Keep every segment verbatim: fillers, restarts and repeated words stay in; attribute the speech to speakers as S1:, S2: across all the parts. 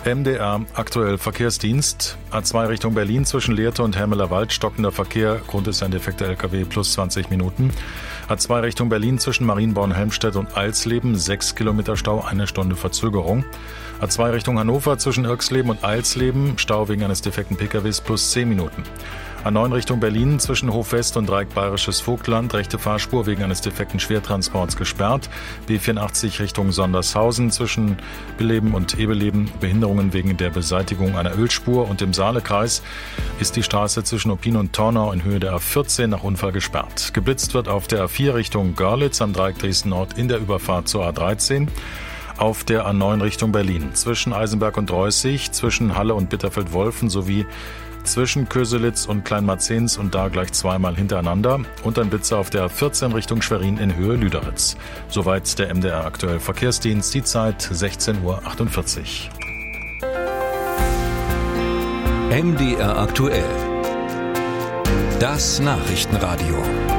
S1: M D R aktuell Verkehrsdienst. A zwei Richtung Berlin zwischen Lehrte und Hermeler Wald stockender Verkehr. Grund ist ein defekter L K W plus zwanzig Minuten. A zwei Richtung Berlin zwischen Marienborn-Helmstedt und Eilsleben. sechs Kilometer Stau, eine Stunde Verzögerung. A zwei Richtung Hannover zwischen Irksleben und Eilsleben. Stau wegen eines defekten P K Ws plus zehn Minuten. A neun Richtung Berlin zwischen Hofwest und Dreieck Bayerisches Vogtland. Rechte Fahrspur wegen eines defekten Schwertransports gesperrt. B vierundachtzig Richtung Sondershausen zwischen Billeben und Ebeleben. Behinderungen wegen der Beseitigung einer Ölspur. Und im Saalekreis ist die Straße zwischen Oppin und Tornau in Höhe der A vierzehn nach Unfall gesperrt. Geblitzt wird auf der A vier Richtung Görlitz am Dreieck Dresden Nord in der Überfahrt zur A dreizehn. Auf der A neun Richtung Berlin zwischen Eisenberg und Reußig, zwischen Halle und Bitterfeld-Wolfen sowie zwischen Köselitz und Kleinmarzens und da gleich zweimal hintereinander und ein Blitzer auf der A vierzehn Richtung Schwerin in Höhe Lüderitz. Soweit der M D R aktuell Verkehrsdienst, die Zeit sechzehn Uhr achtundvierzig.
S2: M D R aktuell. Das Nachrichtenradio.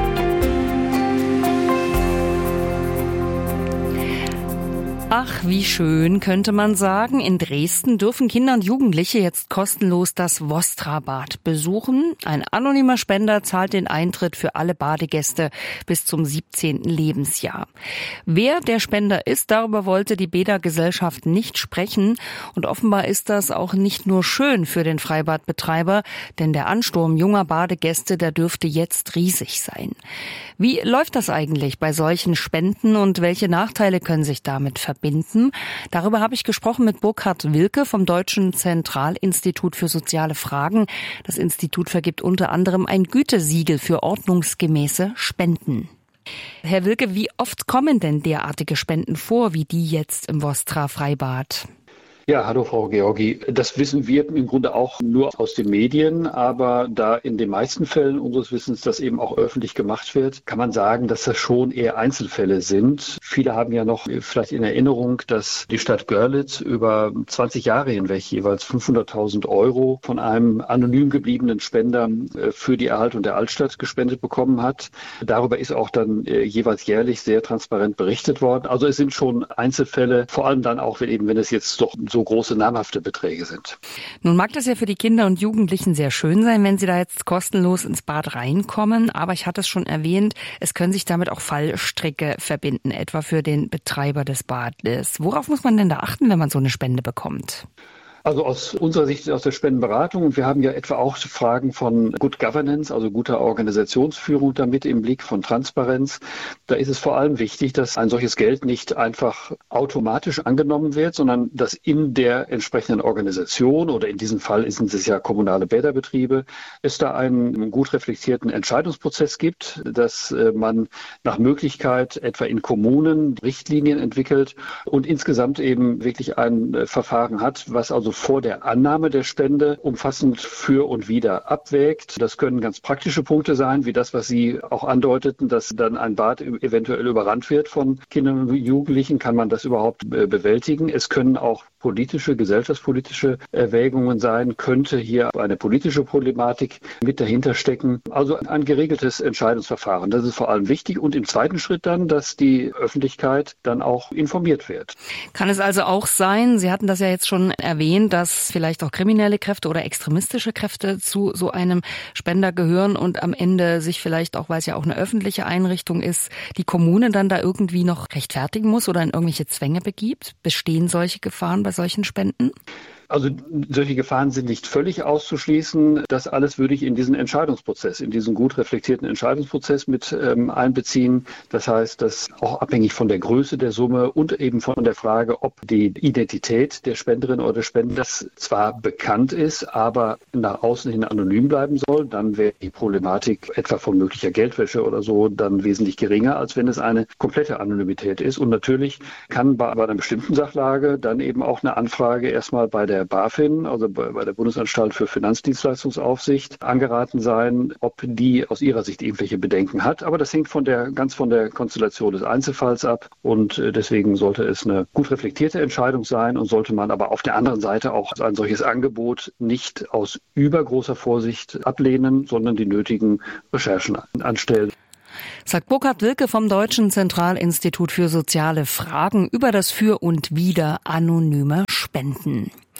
S3: Ach, wie schön, könnte man sagen. In Dresden dürfen Kinder und Jugendliche jetzt kostenlos das Vostra-Bad besuchen. Ein anonymer Spender zahlt den Eintritt für alle Badegäste bis zum siebzehnten Lebensjahr. Wer der Spender ist, darüber wollte die Bädergesellschaft nicht sprechen. Und offenbar ist das auch nicht nur schön für den Freibadbetreiber, denn der Ansturm junger Badegäste, der dürfte jetzt riesig sein. Wie läuft das eigentlich bei solchen Spenden und welche Nachteile können sich damit verbinden? Darüber habe ich gesprochen mit Burkhard Wilke vom Deutschen Zentralinstitut für soziale Fragen. Das Institut vergibt unter anderem ein Gütesiegel für ordnungsgemäße Spenden. Herr Wilke, wie oft kommen denn derartige Spenden vor, wie die jetzt im Vostra-Freibad?
S4: Ja, hallo Frau Georgi. Das wissen wir im Grunde auch nur aus den Medien, aber da in den meisten Fällen unseres Wissens das eben auch öffentlich gemacht wird, kann man sagen, dass das schon eher Einzelfälle sind. Viele haben ja noch vielleicht in Erinnerung, dass die Stadt Görlitz über zwanzig Jahre hinweg jeweils fünfhunderttausend Euro von einem anonym gebliebenen Spender für die Erhaltung der Altstadt gespendet bekommen hat. Darüber ist auch dann jeweils jährlich sehr transparent berichtet worden. Also es sind schon Einzelfälle, vor allem dann auch, wenn eben, wenn es jetzt doch so große namhafte Beträge sind.
S3: Nun mag das ja für die Kinder und Jugendlichen sehr schön sein, wenn sie da jetzt kostenlos ins Bad reinkommen. Aber ich hatte es schon erwähnt, es können sich damit auch Fallstricke verbinden, etwa für den Betreiber des Bades. Worauf muss man denn da achten, wenn man so eine Spende bekommt?
S4: Also aus unserer Sicht, aus der Spendenberatung, und wir haben ja etwa auch Fragen von Good Governance, also guter Organisationsführung damit im Blick, von Transparenz. Da ist es vor allem wichtig, dass ein solches Geld nicht einfach automatisch angenommen wird, sondern dass in der entsprechenden Organisation, oder in diesem Fall sind es ja kommunale Bäderbetriebe, es da einen gut reflektierten Entscheidungsprozess gibt, dass man nach Möglichkeit etwa in Kommunen Richtlinien entwickelt und insgesamt eben wirklich ein Verfahren hat, was also vor der Annahme der Spende umfassend für und wider abwägt. Das können ganz praktische Punkte sein, wie das, was Sie auch andeuteten, dass dann ein Bad eventuell überrannt wird von Kindern und Jugendlichen. Kann man das überhaupt bewältigen? Es können auch politische, gesellschaftspolitische Erwägungen sein. Könnte hier eine politische Problematik mit dahinter stecken? Also ein geregeltes Entscheidungsverfahren. Das ist vor allem wichtig. Und im zweiten Schritt dann, dass die Öffentlichkeit dann auch informiert wird.
S3: Kann es also auch sein, Sie hatten das ja jetzt schon erwähnt, dass vielleicht auch kriminelle Kräfte oder extremistische Kräfte zu so einem Spender gehören und am Ende sich vielleicht auch, weil es ja auch eine öffentliche Einrichtung ist, die Kommune dann da irgendwie noch rechtfertigen muss oder in irgendwelche Zwänge begibt? Bestehen solche Gefahren bei solchen Spenden?
S4: Also solche Gefahren sind nicht völlig auszuschließen. Das alles würde ich in diesen Entscheidungsprozess, in diesen gut reflektierten Entscheidungsprozess mit ähm, einbeziehen. Das heißt, dass auch abhängig von der Größe der Summe und eben von der Frage, ob die Identität der Spenderin oder des Spenders zwar bekannt ist, aber nach außen hin anonym bleiben soll, dann wäre die Problematik etwa von möglicher Geldwäsche oder so dann wesentlich geringer, als wenn es eine komplette Anonymität ist. Und natürlich kann bei, bei einer bestimmten Sachlage dann eben auch eine Anfrage erstmal bei der der BaFin, also bei der Bundesanstalt für Finanzdienstleistungsaufsicht, angeraten sein, ob die aus ihrer Sicht irgendwelche Bedenken hat. Aber das hängt von der, ganz von der Konstellation des Einzelfalls ab und deswegen sollte es eine gut reflektierte Entscheidung sein und sollte man aber auf der anderen Seite auch ein solches Angebot nicht aus übergroßer Vorsicht ablehnen, sondern die nötigen Recherchen anstellen.
S3: Sagt Burkhard Wilke vom Deutschen Zentralinstitut für soziale Fragen über das Für und Wider anonymer Spenden.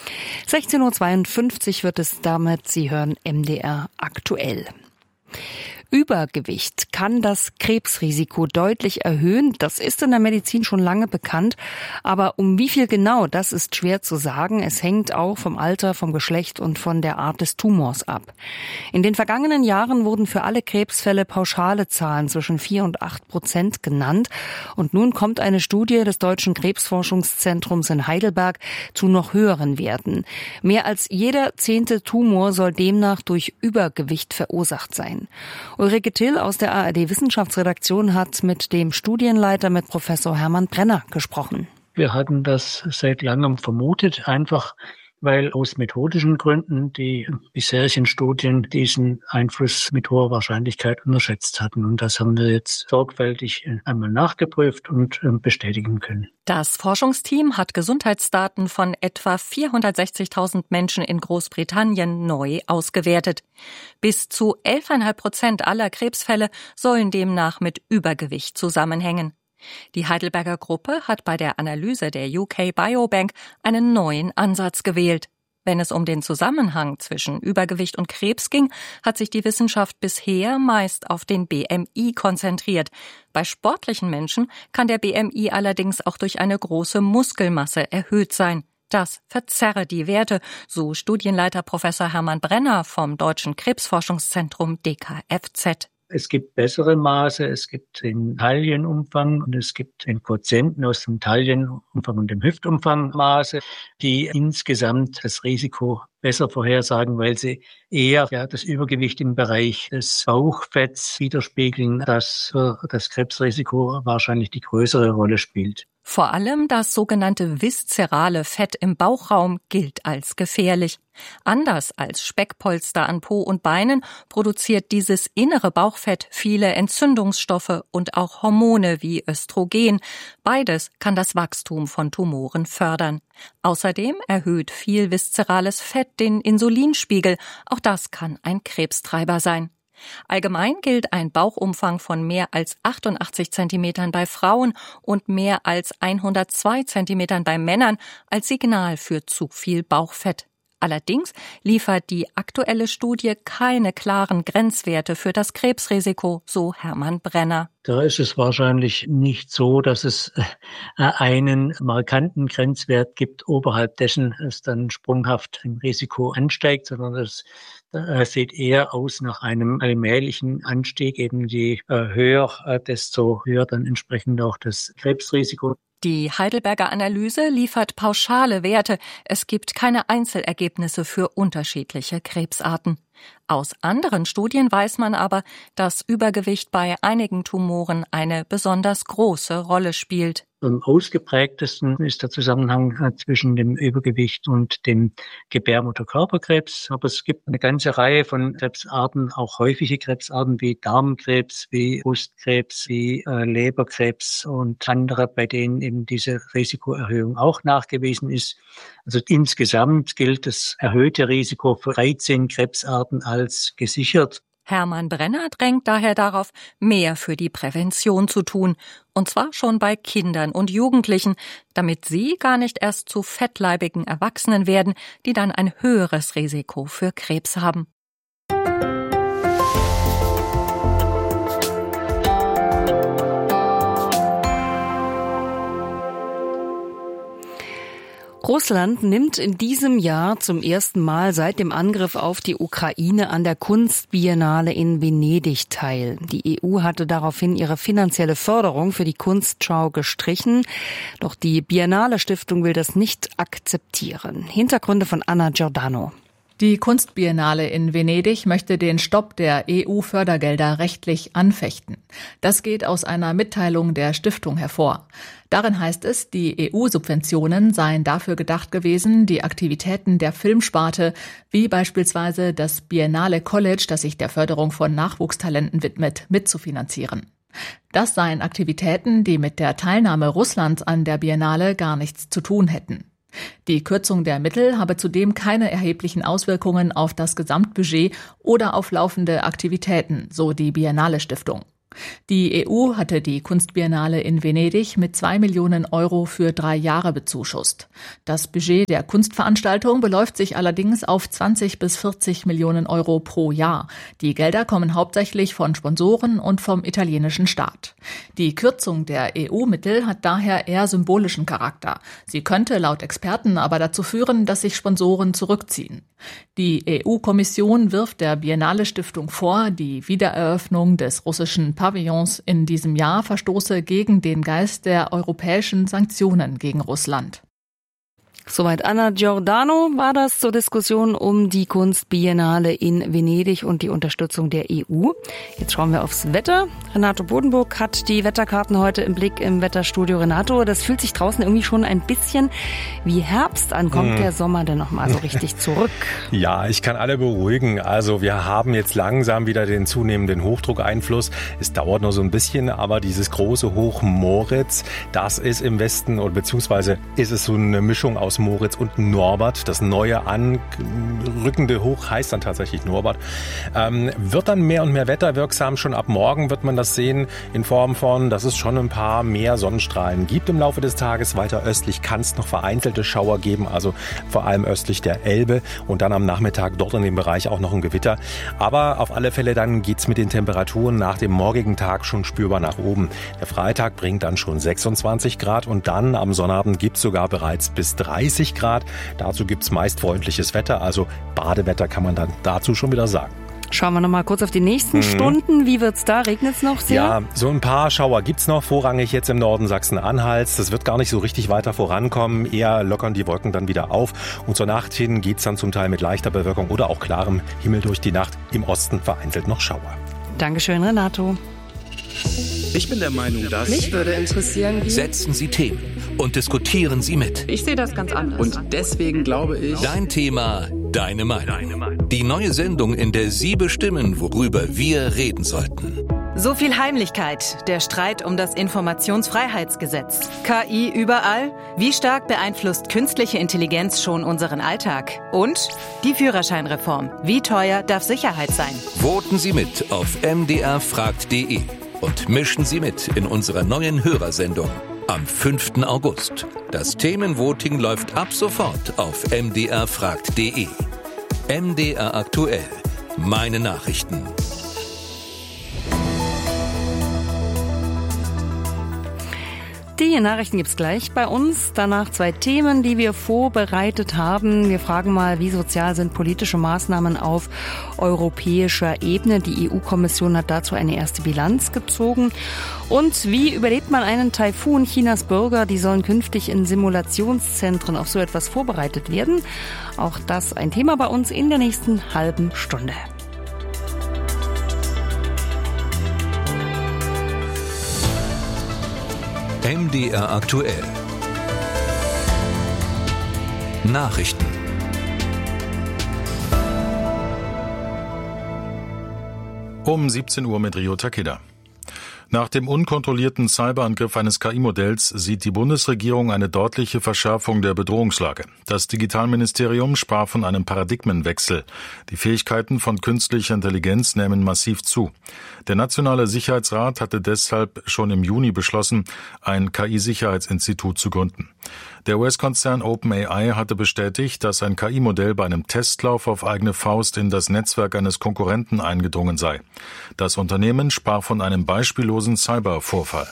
S3: sechzehn Uhr zweiundfünfzig wird es damit. Sie hören M D R aktuell. Übergewicht kann das Krebsrisiko deutlich erhöhen. Das ist in der Medizin schon lange bekannt. Aber um wie viel genau, das ist schwer zu sagen. Es hängt auch vom Alter, vom Geschlecht und von der Art des Tumors ab. In den vergangenen Jahren wurden für alle Krebsfälle pauschale Zahlen zwischen vier und acht Prozent genannt. Und nun kommt eine Studie des Deutschen Krebsforschungszentrums in Heidelberg zu noch höheren Werten. Mehr als jeder zehnte Tumor soll demnach durch Übergewicht verursacht sein. Ulrike Till aus der A R D-Wissenschaftsredaktion hat mit dem Studienleiter, mit Professor Hermann Brenner, gesprochen.
S5: Wir hatten das seit langem vermutet, einfach weil aus methodischen Gründen die bisherigen Studien diesen Einfluss mit hoher Wahrscheinlichkeit unterschätzt hatten. Und das haben wir jetzt sorgfältig einmal nachgeprüft und bestätigen können.
S6: Das Forschungsteam hat Gesundheitsdaten von etwa vierhundertsechzigtausend Menschen in Großbritannien neu ausgewertet. Bis zu elf Komma fünf Prozent aller Krebsfälle sollen demnach mit Übergewicht zusammenhängen. Die Heidelberger Gruppe hat bei der Analyse der U K Biobank einen neuen Ansatz gewählt. Wenn es um den Zusammenhang zwischen Übergewicht und Krebs ging, hat sich die Wissenschaft bisher meist auf den B M I konzentriert. Bei sportlichen Menschen kann der B M I allerdings auch durch eine große Muskelmasse erhöht sein. Das verzerre die Werte, so Studienleiter Professor Hermann Brenner vom Deutschen Krebsforschungszentrum D K F Z.
S5: Es gibt bessere Maße, es gibt den Taillenumfang und es gibt den Quotienten aus dem Taillenumfang und dem Hüftumfang Maße, die insgesamt das Risiko besser vorhersagen, weil sie eher ja, das Übergewicht im Bereich des Bauchfetts widerspiegeln, das für das Krebsrisiko wahrscheinlich die größere Rolle spielt.
S6: Vor allem das sogenannte viszerale Fett im Bauchraum gilt als gefährlich. Anders als Speckpolster an Po und Beinen produziert dieses innere Bauchfett viele Entzündungsstoffe und auch Hormone wie Östrogen. Beides kann das Wachstum von Tumoren fördern. Außerdem erhöht viel viszerales Fett den Insulinspiegel. Auch das kann ein Krebstreiber sein. Allgemein gilt ein Bauchumfang von mehr als achtundachtzig Zentimetern bei Frauen und mehr als hundertzwei Zentimetern bei Männern als Signal für zu viel Bauchfett. Allerdings liefert die aktuelle Studie keine klaren Grenzwerte für das Krebsrisiko, so Hermann Brenner.
S5: Da ist es wahrscheinlich nicht so, dass es einen markanten Grenzwert gibt, oberhalb dessen es dann sprunghaft im Risiko ansteigt, sondern es sieht eher aus nach einem allmählichen Anstieg. Eben je höher, desto höher dann entsprechend auch das Krebsrisiko.
S6: Die Heidelberger Analyse liefert pauschale Werte. Es gibt keine Einzelergebnisse für unterschiedliche Krebsarten. Aus anderen Studien weiß man aber, dass Übergewicht bei einigen Tumoren eine besonders große Rolle spielt.
S5: Am ausgeprägtesten ist der Zusammenhang zwischen dem Übergewicht und dem Gebärmutterkörperkrebs. Aber es gibt eine ganze Reihe von Krebsarten, auch häufige Krebsarten wie Darmkrebs, wie Brustkrebs, wie äh, Leberkrebs und andere, bei denen eben diese Risikoerhöhung auch nachgewiesen ist. Also insgesamt gilt das erhöhte Risiko für dreizehn Krebsarten als gesichert.
S6: Hermann Brenner drängt daher darauf, mehr für die Prävention zu tun. Und zwar schon bei Kindern und Jugendlichen, damit sie gar nicht erst zu fettleibigen Erwachsenen werden, die dann ein höheres Risiko für Krebs haben.
S3: Russland nimmt in diesem Jahr zum ersten Mal seit dem Angriff auf die Ukraine an der Kunstbiennale in Venedig teil. Die E U hatte daraufhin ihre finanzielle Förderung für die Kunstschau gestrichen. Doch die Biennale Stiftung will das nicht akzeptieren. Hintergründe von Anna Giordano.
S7: Die Kunstbiennale in Venedig möchte den Stopp der E U-Fördergelder rechtlich anfechten. Das geht aus einer Mitteilung der Stiftung hervor. Darin heißt es, die E U-Subventionen seien dafür gedacht gewesen, die Aktivitäten der Filmsparte, wie beispielsweise das Biennale College, das sich der Förderung von Nachwuchstalenten widmet, mitzufinanzieren. Das seien Aktivitäten, die mit der Teilnahme Russlands an der Biennale gar nichts zu tun hätten. Die Kürzung der Mittel habe zudem keine erheblichen Auswirkungen auf das Gesamtbudget oder auf laufende Aktivitäten, so die Biennale Stiftung. Die E U hatte die Kunstbiennale in Venedig mit zwei Millionen Euro für drei Jahre bezuschusst. Das Budget der Kunstveranstaltung beläuft sich allerdings auf zwanzig bis vierzig Millionen Euro pro Jahr. Die Gelder kommen hauptsächlich von Sponsoren und vom italienischen Staat. Die Kürzung der E U-Mittel hat daher eher symbolischen Charakter. Sie könnte laut Experten aber dazu führen, dass sich Sponsoren zurückziehen. Die E U-Kommission wirft der Biennale-Stiftung vor, die Wiedereröffnung des russischen Pavillons in diesem Jahr verstoße gegen den Geist der europäischen Sanktionen gegen Russland.
S3: Soweit Anna Giordano war das zur Diskussion um die Kunstbiennale in Venedig und die Unterstützung der E U. Jetzt schauen wir aufs Wetter. Renato Bodenburg hat die Wetterkarten heute im Blick im Wetterstudio. Renato, das fühlt sich draußen irgendwie schon ein bisschen wie Herbst an. Kommt hm. der Sommer denn noch mal so richtig zurück?
S8: Ja, ich kann alle beruhigen. Also wir haben jetzt langsam wieder den zunehmenden Hochdruckeinfluss. Es dauert noch so ein bisschen, aber dieses große Hoch Moritz, das ist im Westen oder beziehungsweise ist es so eine Mischung aus Moritz und Norbert. Das neue anrückende Hoch heißt dann tatsächlich Norbert. Ähm, wird dann mehr und mehr wetterwirksam. Schon ab morgen wird man das sehen in Form von, dass es schon ein paar mehr Sonnenstrahlen gibt im Laufe des Tages. Weiter östlich kann es noch vereinzelte Schauer geben, also vor allem östlich der Elbe und dann am Nachmittag dort in dem Bereich auch noch ein Gewitter. Aber auf alle Fälle dann geht's mit den Temperaturen nach dem morgigen Tag schon spürbar nach oben. Der Freitag bringt dann schon sechsundzwanzig Grad und dann am Sonnabend gibt's sogar bereits bis dreißig Grad. Dazu gibt's meist freundliches Wetter, also Badewetter kann man dann dazu schon wieder sagen.
S3: Schauen wir noch mal kurz auf die nächsten mhm. Stunden. Wie wird's da? Regnet's noch sehr?
S8: Ja, so ein paar Schauer gibt's noch, vorrangig jetzt im Norden Sachsen-Anhalts. Das wird gar nicht so richtig weiter vorankommen. Eher lockern die Wolken dann wieder auf. Und zur Nacht hin geht's dann zum Teil mit leichter Bewölkung oder auch klarem Himmel durch die Nacht. Im Osten vereinzelt noch Schauer.
S3: Dankeschön, Renato.
S9: Ich bin der Meinung, dass...
S10: Mich würde interessieren, wie...
S2: Setzen Sie Themen und diskutieren Sie mit.
S10: Ich sehe das ganz anders.
S9: Und deswegen glaube ich...
S2: Dein Thema, deine Meinung. Die neue Sendung, in der Sie bestimmen, worüber wir reden sollten.
S11: So viel Heimlichkeit, der Streit um das Informationsfreiheitsgesetz. K I überall? Wie stark beeinflusst künstliche Intelligenz schon unseren Alltag? Und die Führerscheinreform. Wie teuer darf Sicherheit sein?
S2: Voten Sie mit auf m d r fragt punkt d e und mischen Sie mit in unserer neuen Hörersendung am fünften August. Das Themenvoting läuft ab sofort auf m d r fragt punkt d e. M D R aktuell. Meine Nachrichten.
S3: Die Nachrichten gibt's gleich bei uns. Danach zwei Themen, die wir vorbereitet haben. Wir fragen mal, wie sozial sind politische Maßnahmen auf europäischer Ebene? Die E U-Kommission hat dazu eine erste Bilanz gezogen. Und wie überlebt man einen Taifun? Chinas Bürger, die sollen künftig in Simulationszentren auf so etwas vorbereitet werden. Auch das ein Thema bei uns in der nächsten halben Stunde.
S2: M D R aktuell. Nachrichten.
S1: Um siebzehn Uhr mit Rio Takeda. Nach dem unkontrollierten Cyberangriff eines K I-Modells sieht die Bundesregierung eine deutliche Verschärfung der Bedrohungslage. Das Digitalministerium sprach von einem Paradigmenwechsel. Die Fähigkeiten von künstlicher Intelligenz nehmen massiv zu. Der Nationale Sicherheitsrat hatte deshalb schon im Juni beschlossen, ein K I-Sicherheitsinstitut zu gründen. Der U S-Konzern OpenAI hatte bestätigt, dass ein K I-Modell bei einem Testlauf auf eigene Faust in das Netzwerk eines Konkurrenten eingedrungen sei. Das Unternehmen sprach von einem beispiellosen Cybervorfall.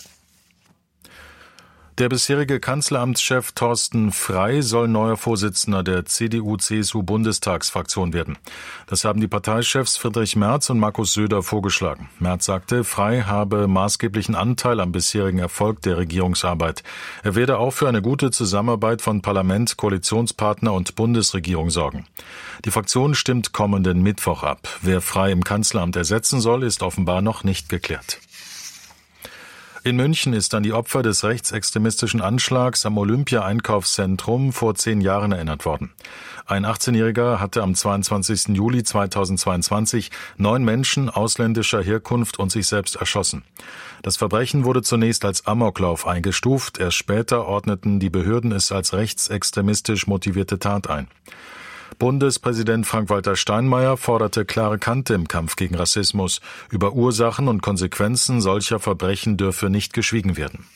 S1: Der bisherige Kanzleramtschef Thorsten Frey soll neuer Vorsitzender der C D U C S U-Bundestagsfraktion werden. Das haben die Parteichefs Friedrich Merz und Markus Söder vorgeschlagen. Merz sagte, Frey habe maßgeblichen Anteil am bisherigen Erfolg der Regierungsarbeit. Er werde auch für eine gute Zusammenarbeit von Parlament, Koalitionspartner und Bundesregierung sorgen. Die Fraktion stimmt kommenden Mittwoch ab. Wer Frey im Kanzleramt ersetzen soll, ist offenbar noch nicht geklärt. In München ist an die Opfer des rechtsextremistischen Anschlags am Olympia-Einkaufszentrum vor zehn Jahren erinnert worden. Ein achtzehnjähriger hatte am zweiundzwanzigsten Juli zweitausendzweiundzwanzig neun Menschen ausländischer Herkunft und sich selbst erschossen. Das Verbrechen wurde zunächst als Amoklauf eingestuft, erst später ordneten die Behörden es als rechtsextremistisch motivierte Tat ein. Bundespräsident Frank-Walter Steinmeier forderte klare Kante im Kampf gegen Rassismus. Über Ursachen und Konsequenzen solcher Verbrechen dürfe nicht geschwiegen werden.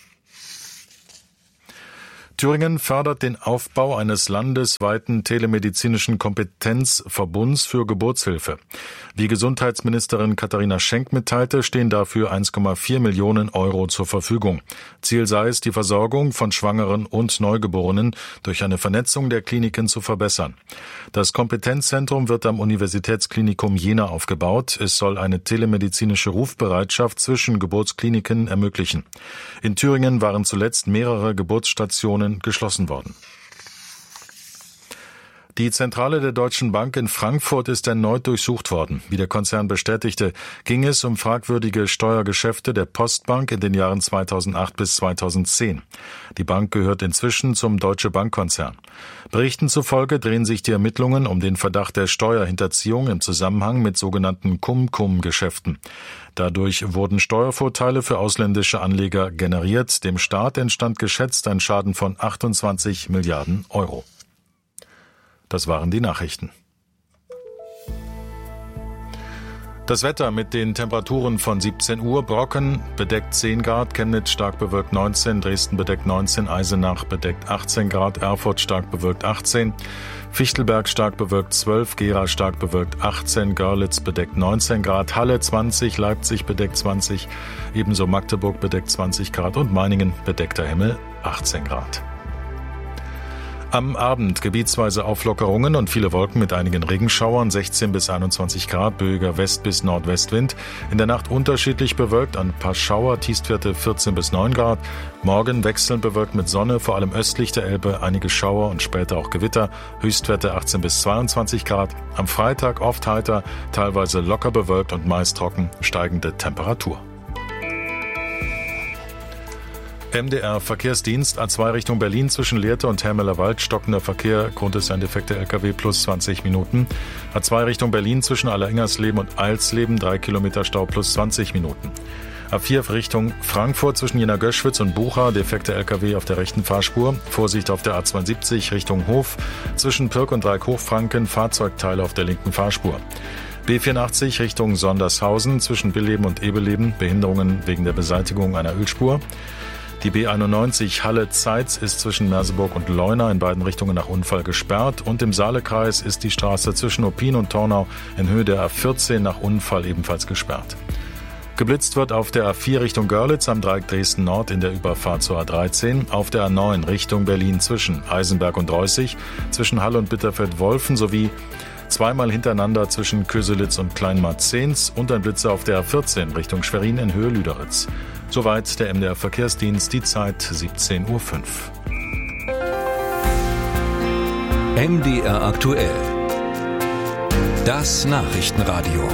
S1: Thüringen fördert den Aufbau eines landesweiten telemedizinischen Kompetenzverbunds für Geburtshilfe. Wie Gesundheitsministerin Katharina Schenk mitteilte, stehen dafür eins Komma vier Millionen Euro zur Verfügung. Ziel sei es, die Versorgung von Schwangeren und Neugeborenen durch eine Vernetzung der Kliniken zu verbessern. Das Kompetenzzentrum wird am Universitätsklinikum Jena aufgebaut. Es soll eine telemedizinische Rufbereitschaft zwischen Geburtskliniken ermöglichen. In Thüringen waren zuletzt mehrere Geburtsstationen geschlossen worden. Die Zentrale der Deutschen Bank in Frankfurt ist erneut durchsucht worden. Wie der Konzern bestätigte, ging es um fragwürdige Steuergeschäfte der Postbank in den Jahren zweitausendacht bis zweitausendzehn. Die Bank gehört inzwischen zum Deutsche Bank-Konzern. Berichten zufolge drehen sich die Ermittlungen um den Verdacht der Steuerhinterziehung im Zusammenhang mit sogenannten Cum-Cum-Geschäften. Dadurch wurden Steuervorteile für ausländische Anleger generiert. Dem Staat entstand geschätzt ein Schaden von achtundzwanzig Milliarden Euro. Das waren die Nachrichten. Das Wetter mit den Temperaturen von siebzehn Uhr. Brocken bedeckt zehn Grad, Chemnitz stark bewölkt neunzehn, Dresden bedeckt neunzehn, Eisenach bedeckt achtzehn Grad, Erfurt stark bewölkt achtzehn, Fichtelberg stark bewölkt zwölf, Gera stark bewölkt achtzehn, Görlitz bedeckt neunzehn Grad, Halle zwanzig, Leipzig bedeckt zwanzig, ebenso Magdeburg bedeckt zwanzig Grad und Meiningen bedeckter Himmel achtzehn Grad. Am Abend gebietsweise Auflockerungen und viele Wolken mit einigen Regenschauern, sechzehn bis einundzwanzig Grad, böiger West- bis Nordwestwind. In der Nacht unterschiedlich bewölkt, ein paar Schauer, Tiefstwerte vierzehn bis neun Grad. Morgen wechselnd bewölkt mit Sonne, vor allem östlich der Elbe einige Schauer und später auch Gewitter, Höchstwerte achtzehn bis zweiundzwanzig Grad. Am Freitag oft heiter, teilweise locker bewölkt und meist trocken, steigende Temperatur. M D R Verkehrsdienst A zwei Richtung Berlin zwischen Lehrte und Hermelerwald, stockender Verkehr, Grund ist ein defekter L K W plus zwanzig Minuten. A zwei Richtung Berlin zwischen Allerengersleben und Eilsleben, drei Kilometer Stau plus zwanzig Minuten. A vier Richtung Frankfurt zwischen Jena-Göschwitz und Bucha, defekter L K W auf der rechten Fahrspur. Vorsicht auf der A zweiundsiebzig Richtung Hof, zwischen Pirk und Dreieck-Hochfranken, Fahrzeugteile auf der linken Fahrspur. B vierundachtzig Richtung Sondershausen zwischen Billeben und Ebeleben, Behinderungen wegen der Beseitigung einer Ölspur. Die B einundneunzig Halle-Zeitz ist zwischen Merseburg und Leuna in beiden Richtungen nach Unfall gesperrt und im Saalekreis ist die Straße zwischen Oppin und Tornau in Höhe der A vierzehn nach Unfall ebenfalls gesperrt. Geblitzt wird auf der A vier Richtung Görlitz am Dreieck Dresden Nord in der Überfahrt zur A dreizehn, auf der A neun Richtung Berlin zwischen Eisenberg und Reußig, zwischen Halle und Bitterfeld-Wolfen sowie zweimal hintereinander zwischen Köselitz und Kleinmarzens und ein Blitzer auf der A vierzehn Richtung Schwerin in Höhe Lüderitz. Soweit der M D R Verkehrsdienst, die Zeit siebzehn Uhr fünf.
S2: M D R aktuell. Das Nachrichtenradio.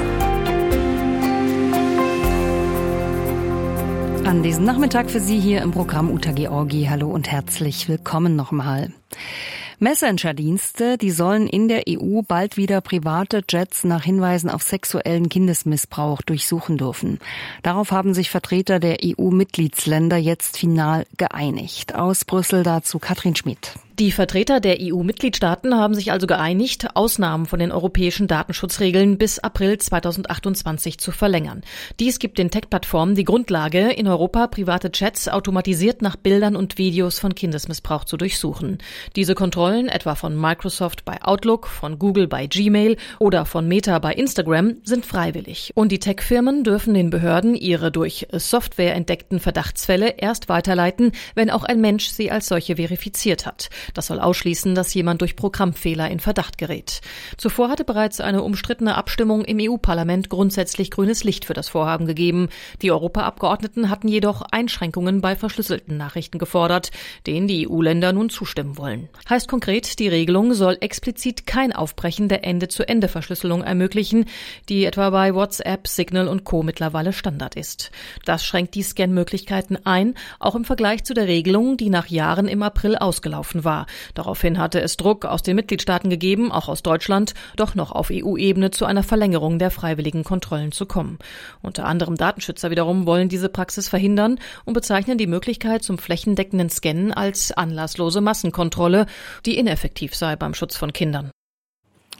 S3: An diesem Nachmittag für Sie hier im Programm Uta Georgi. Hallo und herzlich willkommen nochmal. Messenger-Dienste, die sollen in der E U bald wieder private Jets nach Hinweisen auf sexuellen Kindesmissbrauch durchsuchen dürfen. Darauf haben sich Vertreter der E U-Mitgliedsländer jetzt final geeinigt. Aus Brüssel dazu Katrin Schmidt.
S12: Die Vertreter der E U-Mitgliedstaaten haben sich also geeinigt, Ausnahmen von den europäischen Datenschutzregeln bis April zweitausendachtundzwanzig zu verlängern. Dies gibt den Tech-Plattformen die Grundlage, in Europa private Chats automatisiert nach Bildern und Videos von Kindesmissbrauch zu durchsuchen. Diese Kontrollen, etwa von Microsoft bei Outlook, von Google bei Gmail oder von Meta bei Instagram, sind freiwillig. Und die Tech-Firmen dürfen den Behörden ihre durch Software entdeckten Verdachtsfälle erst weiterleiten, wenn auch ein Mensch sie als solche verifiziert hat. Das soll ausschließen, dass jemand durch Programmfehler in Verdacht gerät. Zuvor hatte bereits eine umstrittene Abstimmung im E U-Parlament grundsätzlich grünes Licht für das Vorhaben gegeben. Die Europaabgeordneten hatten jedoch Einschränkungen bei verschlüsselten Nachrichten gefordert, denen die E U-Länder nun zustimmen wollen. Heißt konkret, die Regelung soll explizit kein Aufbrechen der Ende-zu-Ende-Verschlüsselung ermöglichen, die etwa bei WhatsApp, Signal und Co. mittlerweile Standard ist. Das schränkt die Scan-Möglichkeiten ein, auch im Vergleich zu der Regelung, die nach Jahren im April ausgelaufen war. Daraufhin hatte es Druck aus den Mitgliedstaaten gegeben, auch aus Deutschland, doch noch auf E U-Ebene zu einer Verlängerung der freiwilligen Kontrollen zu kommen. Unter anderem Datenschützer wiederum wollen diese Praxis verhindern und bezeichnen die Möglichkeit zum flächendeckenden Scannen als anlasslose Massenkontrolle, die ineffektiv sei beim Schutz von Kindern.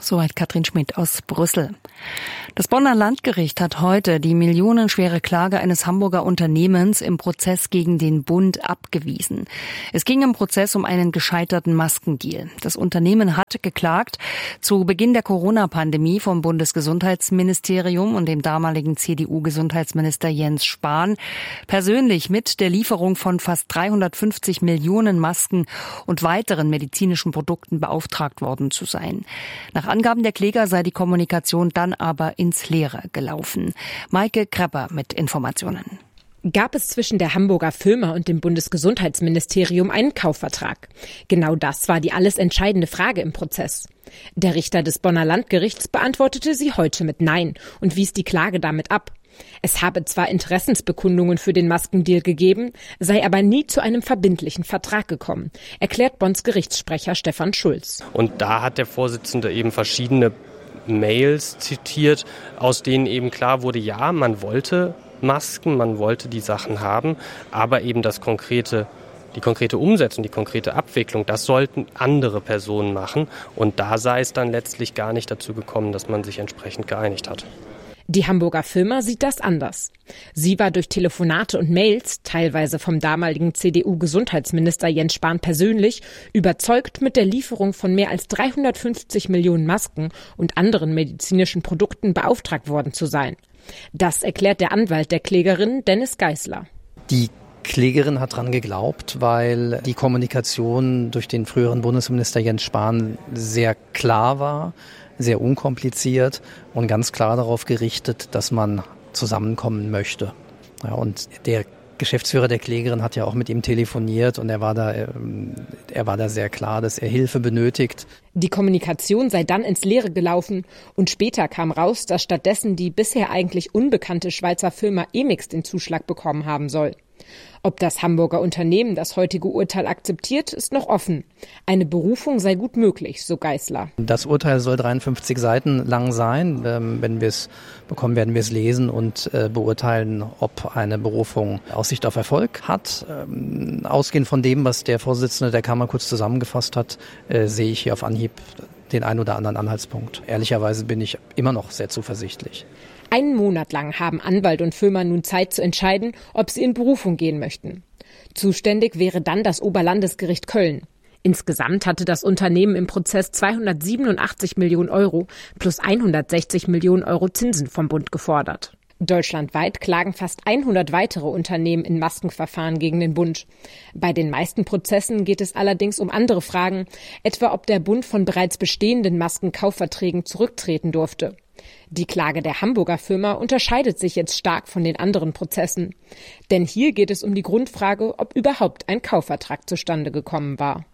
S3: Soweit Katrin Schmidt aus Brüssel. Das Bonner Landgericht hat heute die millionenschwere Klage eines Hamburger Unternehmens im Prozess gegen den Bund abgewiesen. Es ging im Prozess um einen gescheiterten Maskendeal. Das Unternehmen hat geklagt, zu Beginn der Corona-Pandemie vom Bundesgesundheitsministerium und dem damaligen C D U-Gesundheitsminister Jens Spahn persönlich mit der Lieferung von fast dreihundertfünfzig Millionen Masken und weiteren medizinischen Produkten beauftragt worden zu sein. Nach Angaben der Kläger sei die Kommunikation dann aber ins Leere gelaufen. Maike Krepper mit Informationen.
S13: Gab es zwischen der Hamburger Firma und dem Bundesgesundheitsministerium einen Kaufvertrag? Genau das war die alles entscheidende Frage im Prozess. Der Richter des Bonner Landgerichts beantwortete sie heute mit Nein und wies die Klage damit ab. Es habe zwar Interessensbekundungen für den Maskendeal gegeben, sei aber nie zu einem verbindlichen Vertrag gekommen, erklärt Bonns Gerichtssprecher Stefan Schulz.
S14: Und da hat der Vorsitzende eben verschiedene Mails zitiert, aus denen eben klar wurde, ja, man wollte Masken, man wollte die Sachen haben, aber eben das konkrete, die konkrete Umsetzung, die konkrete Abwicklung, das sollten andere Personen machen. Und da sei es dann letztlich gar nicht dazu gekommen, dass man sich entsprechend geeinigt hat.
S13: Die Hamburger Firma sieht das anders. Sie war durch Telefonate und Mails, teilweise vom damaligen C D U-Gesundheitsminister Jens Spahn persönlich, überzeugt, mit der Lieferung von mehr als dreihundertfünfzig Millionen Masken und anderen medizinischen Produkten beauftragt worden zu sein. Das erklärt der Anwalt der Klägerin, Dennis Geisler.
S15: Die Klägerin hat dran geglaubt, weil die Kommunikation durch den früheren Bundesminister Jens Spahn sehr klar war, sehr unkompliziert und ganz klar darauf gerichtet, dass man zusammenkommen möchte. Ja, und der Geschäftsführer der Klägerin hat ja auch mit ihm telefoniert und er war da, er war da sehr klar, dass er Hilfe benötigt.
S13: Die Kommunikation sei dann ins Leere gelaufen und später kam raus, dass stattdessen die bisher eigentlich unbekannte Schweizer Firma Emix den Zuschlag bekommen haben soll. Ob das Hamburger Unternehmen das heutige Urteil akzeptiert, ist noch offen. Eine Berufung sei gut möglich, so Geisler.
S15: Das Urteil soll dreiundfünfzig Seiten lang sein. Wenn wir es bekommen, werden wir es lesen und beurteilen, ob eine Berufung Aussicht auf Erfolg hat. Ausgehend von dem, was der Vorsitzende der Kammer kurz zusammengefasst hat, sehe ich hier auf Anhieb den ein oder anderen Anhaltspunkt. Ehrlicherweise bin ich immer noch sehr zuversichtlich.
S13: Einen Monat lang haben Anwalt und Firma nun Zeit zu entscheiden, ob sie in Berufung gehen möchten. Zuständig wäre dann das Oberlandesgericht Köln. Insgesamt hatte das Unternehmen im Prozess zweihundertsiebenundachtzig Millionen Euro plus hundertsechzig Millionen Euro Zinsen vom Bund gefordert. Deutschlandweit klagen fast hundert weitere Unternehmen in Maskenverfahren gegen den Bund. Bei den meisten Prozessen geht es allerdings um andere Fragen, etwa ob der Bund von bereits bestehenden Maskenkaufverträgen zurücktreten durfte. Die Klage der Hamburger Firma unterscheidet sich jetzt stark von den anderen Prozessen. Denn hier geht es um die Grundfrage, ob überhaupt ein Kaufvertrag zustande gekommen war.